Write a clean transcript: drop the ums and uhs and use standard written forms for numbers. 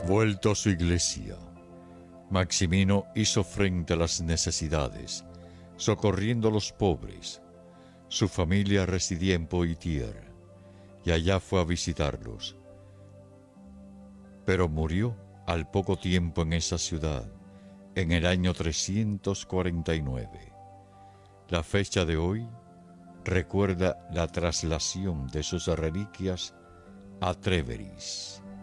Vuelto a su iglesia, Maximino hizo frente a las necesidades, socorriendo a los pobres. Su familia residía en Poitiers, y allá fue a visitarlos. Pero murió al poco tiempo en esa ciudad, en el año 349. La fecha de hoy recuerda la traslación de sus reliquias a Tréveris.